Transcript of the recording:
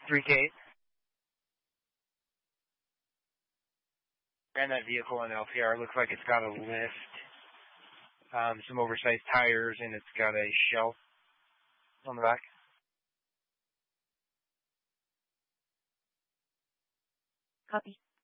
3K. Ran that vehicle on LPR. Looks like it's got a lift, some oversized tires, and it's got a shelf on the back. Copy.